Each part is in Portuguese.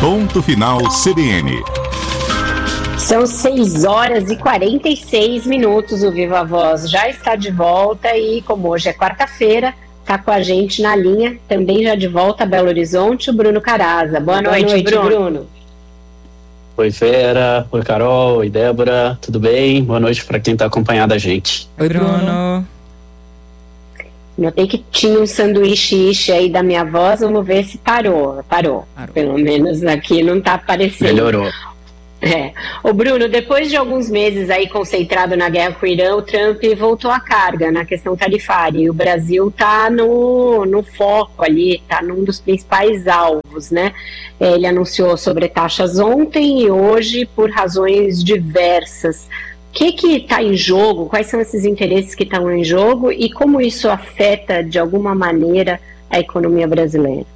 Ponto Final CBN. São 6h46. O Viva Voz já está de volta e, como hoje é quarta-feira, está com a gente na linha, também já de volta a Belo Horizonte, o Bruno Caraza. Boa noite, Bruno. Oi, Vera. Oi, Carol. Oi, Débora. Tudo bem? Boa noite para quem está acompanhando a gente. Oi, Bruno. Notei que tinha um sanduíche aí da minha voz, vamos ver se parou. Pelo menos aqui não está aparecendo. Melhorou. O Bruno, depois de alguns meses aí concentrado na guerra com o Irã, o Trump voltou à carga na questão tarifária e o Brasil está no foco ali, está num dos principais alvos, né? Ele anunciou sobretaxas ontem e hoje por razões diversas. O que está em jogo? Quais são esses interesses que estão em jogo e como isso afeta de alguma maneira a economia brasileira?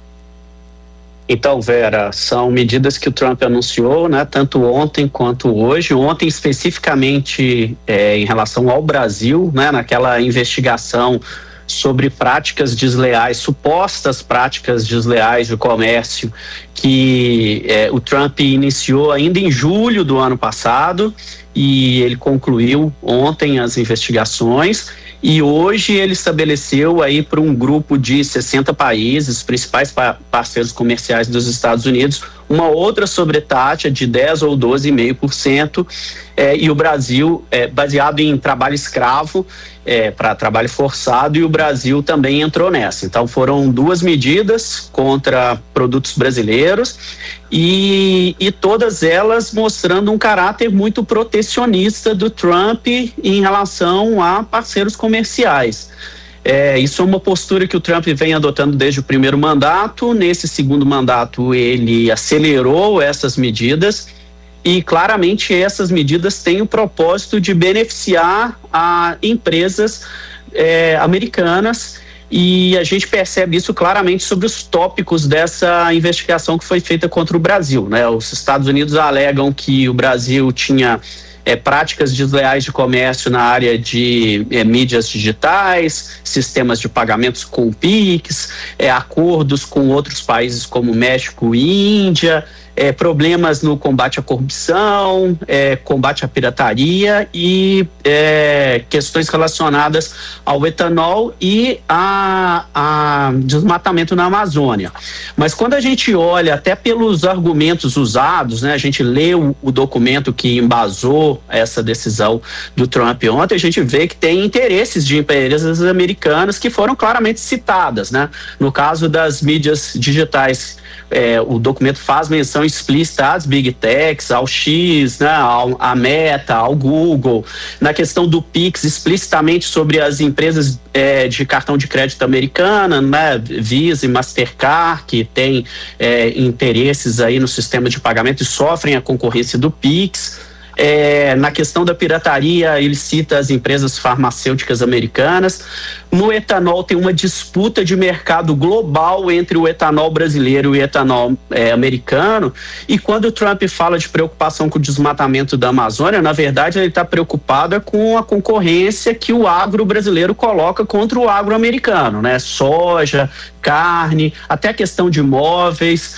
Então, Vera, são medidas que o Trump anunciou, né, tanto ontem quanto hoje. Ontem, especificamente, em relação ao Brasil, né, naquela investigação sobre práticas desleais, supostas práticas desleais de comércio que o Trump iniciou ainda em julho do ano passado e ele concluiu ontem as investigações. E hoje ele estabeleceu aí para um grupo de 60 países, principais parceiros comerciais dos Estados Unidos, uma outra sobretaxa de 10 ou 12,5%, e o Brasil, baseado em trabalho escravo, para trabalho forçado, e o Brasil também entrou nessa. Então foram duas medidas contra produtos brasileiros e todas elas mostrando um caráter muito protecionista do Trump em relação a parceiros comerciais. Isso é uma postura que o Trump vem adotando desde o primeiro mandato. Nesse segundo mandato ele acelerou essas medidas e claramente essas medidas têm o propósito de beneficiar a empresas americanas e a gente percebe isso claramente sobre os tópicos dessa investigação que foi feita contra o Brasil, né? Os Estados Unidos alegam que o Brasil tinha práticas desleais de comércio na área de mídias digitais, sistemas de pagamentos com o Pix, acordos com outros países como México e Índia, problemas no combate à corrupção, combate à pirataria e questões relacionadas ao etanol e a desmatamento na Amazônia. Mas quando a gente olha até pelos argumentos usados, né, a gente lê o documento que embasou essa decisão do Trump ontem, a gente vê que tem interesses de empresas americanas que foram claramente citadas, né? No caso das mídias digitais, o documento faz menção explícita às Big Techs, ao X, né, à Meta, ao Google. Na questão do Pix, explicitamente sobre as empresas de cartão de crédito americana, né, Visa e Mastercard, que têm interesses aí no sistema de pagamento e sofrem a concorrência do Pix. Na questão da pirataria, ele cita as empresas farmacêuticas americanas. No etanol tem uma disputa de mercado global entre o etanol brasileiro e o etanol americano, e quando o Trump fala de preocupação com o desmatamento da Amazônia, na verdade ele está preocupado com a concorrência que o agro brasileiro coloca contra o agro americano, né? Soja, carne, até a questão de móveis.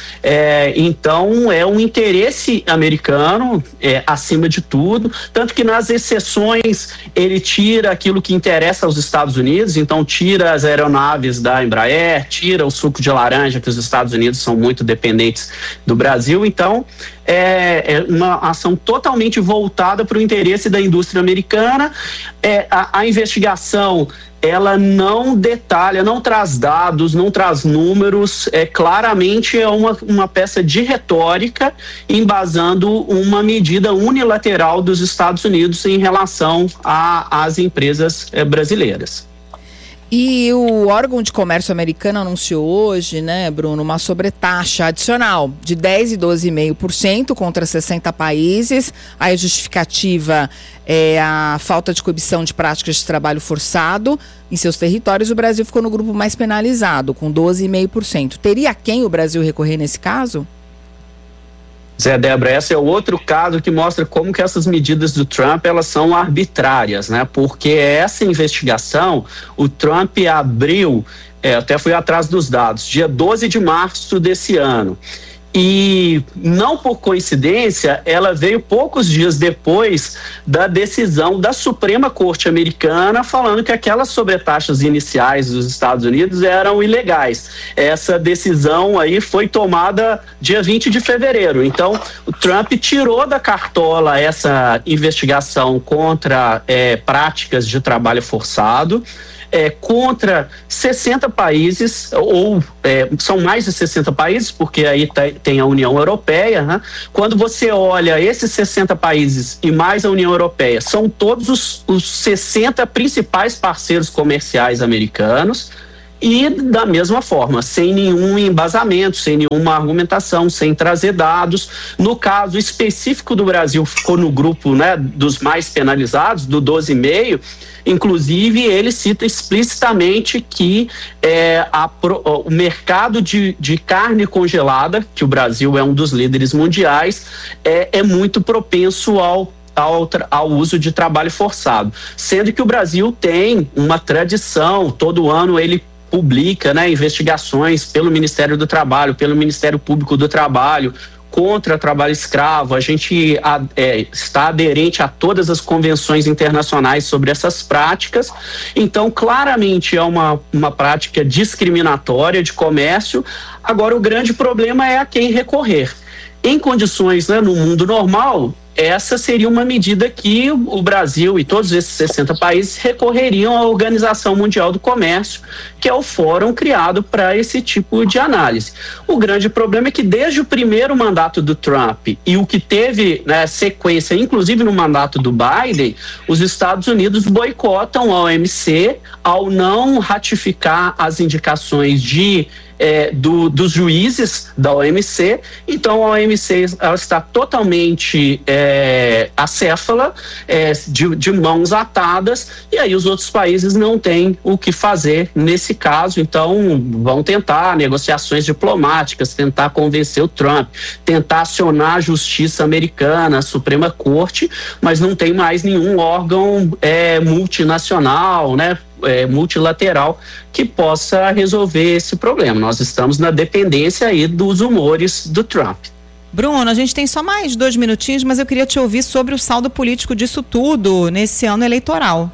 Então é um interesse americano acima de tudo, tanto que nas exceções ele tira aquilo que interessa aos Estados Unidos. Então tira as aeronaves da Embraer, tira o suco de laranja, que os Estados Unidos são muito dependentes do Brasil. Então é uma ação totalmente voltada para o interesse da indústria americana. A investigação, ela não detalha, não traz dados, não traz números, claramente é uma peça de retórica embasando uma medida unilateral dos Estados Unidos em relação às empresas brasileiras. E o órgão de comércio americano anunciou hoje, né, Bruno, uma sobretaxa adicional de 10% e 12,5% contra 60 países. A justificativa é a falta de coibição de práticas de trabalho forçado em seus territórios. O Brasil ficou no grupo mais penalizado, com 12,5%. Teria a quem o Brasil recorrer nesse caso? Zé, Débora, esse é outro caso que mostra como que essas medidas do Trump, elas são arbitrárias, né? Porque essa investigação, o Trump abriu, até fui atrás dos dados, dia 12 de março desse ano. E não por coincidência, ela veio poucos dias depois da decisão da Suprema Corte Americana falando que aquelas sobretaxas iniciais dos Estados Unidos eram ilegais. Essa decisão aí foi tomada dia 20 de fevereiro. Então, o Trump tirou da cartola essa investigação contra práticas de trabalho forçado. Contra 60 países, são mais de 60 países, porque aí tem a União Europeia, né? Quando você olha esses 60 países e mais a União Europeia, são todos os 60 principais parceiros comerciais americanos. E da mesma forma, sem nenhum embasamento, sem nenhuma argumentação, sem trazer dados. No caso específico do Brasil, ficou no grupo, né, dos mais penalizados, do 12,5%. Inclusive, ele cita explicitamente que o mercado de carne congelada, que o Brasil é um dos líderes mundiais, é muito propenso ao uso de trabalho forçado. Sendo que o Brasil tem uma tradição, todo ano ele publica, né, investigações pelo Ministério do Trabalho, pelo Ministério Público do Trabalho, contra o trabalho escravo. A gente está aderente a todas as convenções internacionais sobre essas práticas. Então, claramente é uma prática discriminatória de comércio. Agora, o grande problema é a quem recorrer. Em condições, né, no mundo normal, essa seria uma medida que o Brasil e todos esses 60 países recorreriam à Organização Mundial do Comércio, que é o fórum criado para esse tipo de análise. O grande problema é que desde o primeiro mandato do Trump e o que teve, né, sequência, inclusive no mandato do Biden, os Estados Unidos boicotam a OMC ao não ratificar as indicações dos juízes da OMC. Então a OMC ela está totalmente acéfala, de mãos atadas, e aí os outros países não têm o que fazer nesse caso. Então vão tentar negociações diplomáticas, tentar convencer o Trump, tentar acionar a justiça americana, a Suprema Corte, mas não tem mais nenhum órgão multinacional, né, multilateral que possa resolver esse problema. Nós estamos na dependência aí dos humores do Trump. Bruno, a gente tem só mais 2 minutinhos, mas eu queria te ouvir sobre o saldo político disso tudo nesse ano eleitoral.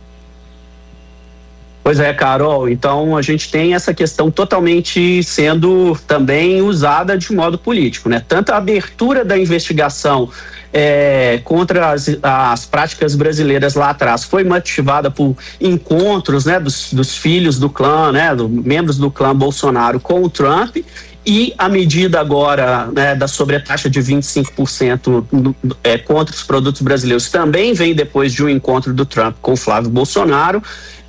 Pois é, Carol, então a gente tem essa questão totalmente sendo também usada de modo político, né? Tanto a abertura da investigação contra as práticas brasileiras lá atrás foi motivada por encontros, né, dos filhos do clã, né, membros do clã Bolsonaro com o Trump, e a medida agora, né, da sobretaxa de 25% contra os produtos brasileiros também vem depois de um encontro do Trump com o Flávio Bolsonaro.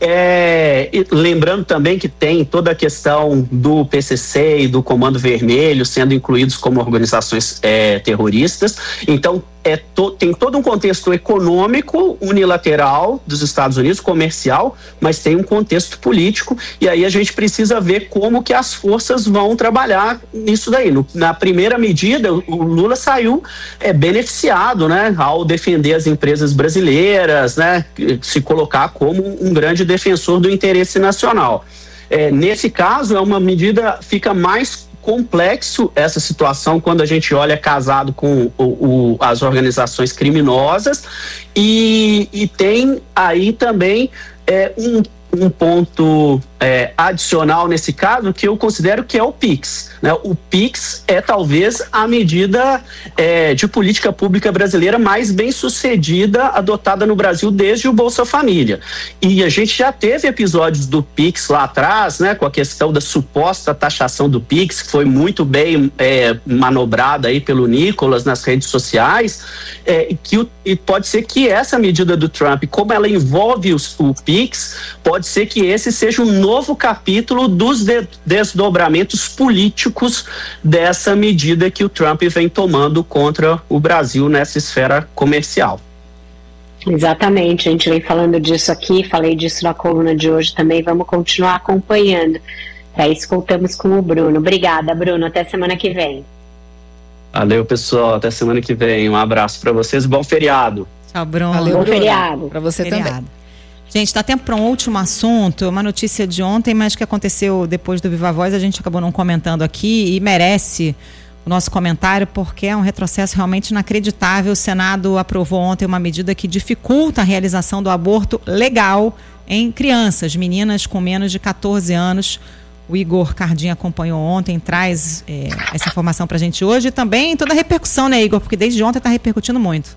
Lembrando também que tem toda a questão do PCC e do Comando Vermelho sendo incluídos como organizações terroristas. Então, tem todo um contexto econômico unilateral dos Estados Unidos, comercial, mas tem um contexto político, e aí a gente precisa ver como que as forças vão trabalhar nisso daí. Na primeira medida, o Lula saiu beneficiado, né, ao defender as empresas brasileiras, né, se colocar como um grande defensor do interesse nacional. Nesse caso, é uma medida, fica mais complexo essa situação quando a gente olha casado com as organizações criminosas, e tem aí também um ponto adicional nesse caso, que eu considero que é o PIX, né? O PIX é talvez a medida de política pública brasileira mais bem sucedida adotada no Brasil desde o Bolsa Família. E a gente já teve episódios do PIX lá atrás, né, com a questão da suposta taxação do PIX, que foi muito bem manobrada aí pelo Nicolas nas redes sociais, e pode ser que essa medida do Trump, como ela envolve o PIX, pode ser que esse seja um novo capítulo dos desdobramentos políticos dessa medida que o Trump vem tomando contra o Brasil nessa esfera comercial. Exatamente, a gente vem falando disso aqui, falei disso na coluna de hoje também, vamos continuar acompanhando. Aí escutamos com o Bruno. Obrigada, Bruno, até semana que vem. Valeu, pessoal, até semana que vem, um abraço para vocês, bom feriado. Tchau, Bruno. Valeu, bom Bruno. feriado. Para você também. Gente, está tempo para um último assunto, uma notícia de ontem, mas que aconteceu depois do Viva Voz, a gente acabou não comentando aqui e merece o nosso comentário, porque é um retrocesso realmente inacreditável. O Senado aprovou ontem uma medida que dificulta a realização do aborto legal em crianças, meninas com menos de 14 anos. O Igor Cardin acompanhou ontem, traz essa informação para a gente hoje e também toda a repercussão, né, Igor? Porque desde ontem está repercutindo muito.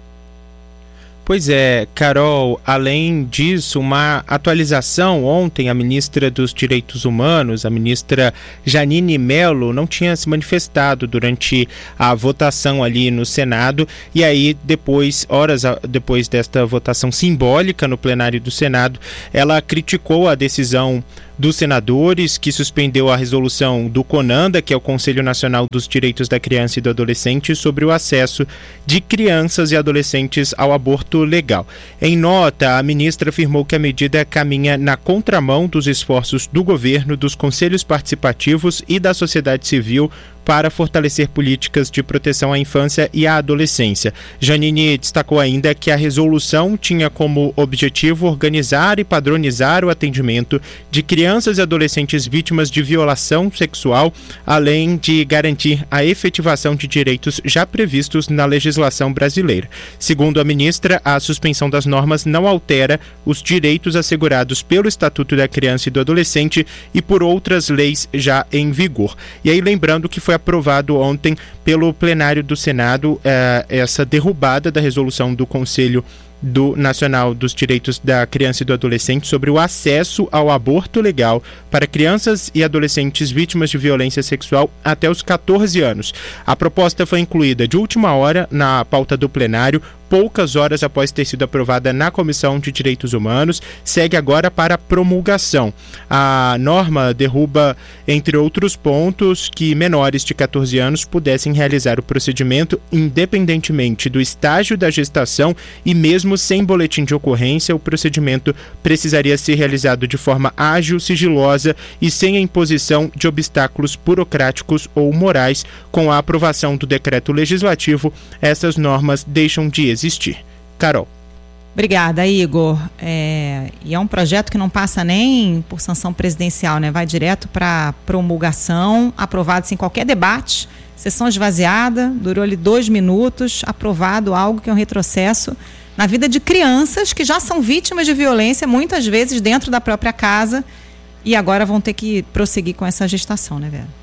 Pois é, Carol, além disso, uma atualização ontem, a ministra dos Direitos Humanos, a ministra Jeanine Mello, não tinha se manifestado durante a votação ali no Senado, e aí depois, horas depois desta votação simbólica no plenário do Senado, ela criticou a decisão dos senadores, que suspendeu a resolução do CONANDA, que é o Conselho Nacional dos Direitos da Criança e do Adolescente, sobre o acesso de crianças e adolescentes ao aborto legal. Em nota, a ministra afirmou que a medida caminha na contramão dos esforços do governo, dos conselhos participativos e da sociedade civil para fortalecer políticas de proteção à infância e à adolescência. Jeanine destacou ainda que a resolução tinha como objetivo organizar e padronizar o atendimento de crianças e adolescentes vítimas de violação sexual, além de garantir a efetivação de direitos já previstos na legislação brasileira. Segundo a ministra, a suspensão das normas não altera os direitos assegurados pelo Estatuto da Criança e do Adolescente e por outras leis já em vigor. E aí, lembrando que foi aprovado ontem pelo plenário do Senado essa derrubada da resolução do Conselho Nacional dos Direitos da Criança e do Adolescente sobre o acesso ao aborto legal para crianças e adolescentes vítimas de violência sexual até os 14 anos. A proposta foi incluída de última hora na pauta do plenário, poucas horas após ter sido aprovada na Comissão de Direitos Humanos, segue agora para promulgação. A norma derruba, entre outros pontos, que menores de 14 anos pudessem realizar o procedimento independentemente do estágio da gestação e mesmo sem boletim de ocorrência, o procedimento precisaria ser realizado de forma ágil, sigilosa e sem a imposição de obstáculos burocráticos ou morais. Com a aprovação do decreto legislativo, essas normas deixam de existir. Carol. Obrigada, Igor. E é um projeto que não passa nem por sanção presidencial, né? Vai direto para promulgação, aprovado sem qualquer debate, sessão esvaziada, durou ali 2 minutos, aprovado, algo que é um retrocesso na vida de crianças que já são vítimas de violência, muitas vezes dentro da própria casa, e agora vão ter que prosseguir com essa gestação, né, Vera?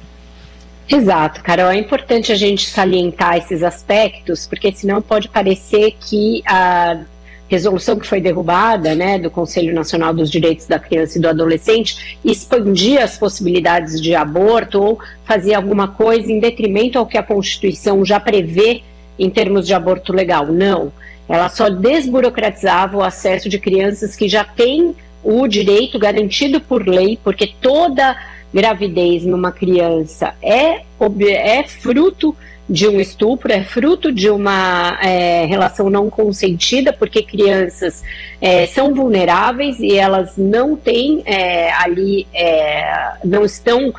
Exato, Carol. É importante a gente salientar esses aspectos, porque senão pode parecer que a resolução que foi derrubada, né, do Conselho Nacional dos Direitos da Criança e do Adolescente expandia as possibilidades de aborto ou fazia alguma coisa em detrimento ao que a Constituição já prevê em termos de aborto legal. Não. Ela só desburocratizava o acesso de crianças que já têm o direito garantido por lei, porque toda gravidez numa criança é fruto de um estupro, é fruto de uma relação não consentida, porque crianças são vulneráveis e elas não têm não estão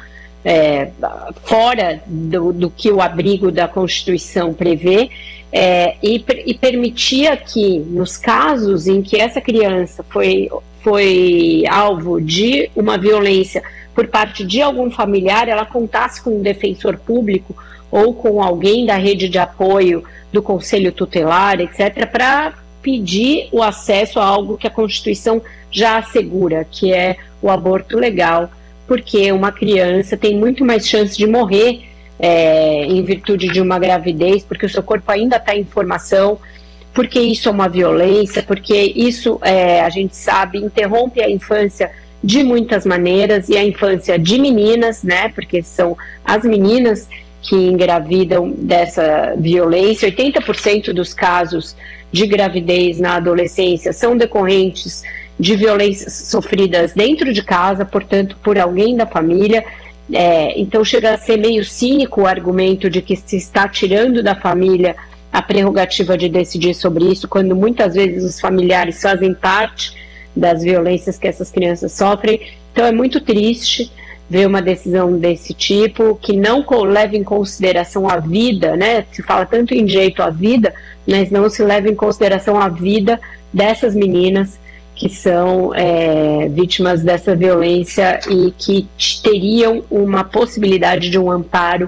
fora do que o abrigo da Constituição prevê. E permitia que, nos casos em que essa criança foi alvo de uma violência por parte de algum familiar, ela contasse com um defensor público ou com alguém da rede de apoio do Conselho Tutelar, etc., para pedir o acesso a algo que a Constituição já assegura, que é o aborto legal, porque uma criança tem muito mais chance de morrer em virtude de uma gravidez, porque o seu corpo ainda está em formação, porque isso é uma violência, porque isso, a gente sabe, interrompe a infância de muitas maneiras, e a infância de meninas, né, porque são as meninas que engravidam dessa violência. 80% dos casos de gravidez na adolescência são decorrentes de violências sofridas dentro de casa, portanto, por alguém da família. Então chega a ser meio cínico o argumento de que se está tirando da família a prerrogativa de decidir sobre isso, quando muitas vezes os familiares fazem parte das violências que essas crianças sofrem. Então é muito triste ver uma decisão desse tipo, que não leva em consideração a vida, né? Se fala tanto em direito à vida, mas não se leva em consideração a vida dessas meninas que são vítimas dessa violência e que teriam uma possibilidade de um amparo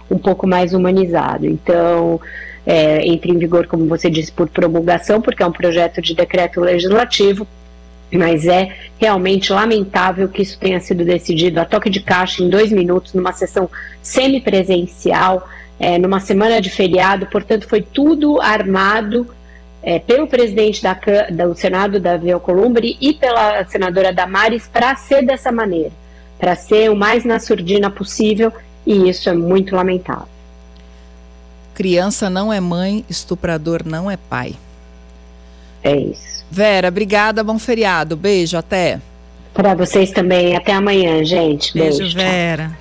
um pouco mais humanizado. Então, entra em vigor, como você disse, por promulgação, porque é um projeto de decreto legislativo, mas é realmente lamentável que isso tenha sido decidido a toque de caixa em 2 minutos, numa sessão semipresencial, numa semana de feriado. Portanto, foi tudo armado pelo presidente do Senado, Davi Alcolumbre, e pela senadora Damares, para ser dessa maneira, para ser o mais na surdina possível, e isso é muito lamentável. Criança não é mãe, estuprador não é pai. É isso. Vera, obrigada, bom feriado. Beijo, até. Para vocês também. Até amanhã, gente. Beijo, Vera.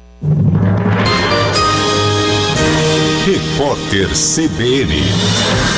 Repórter CBN.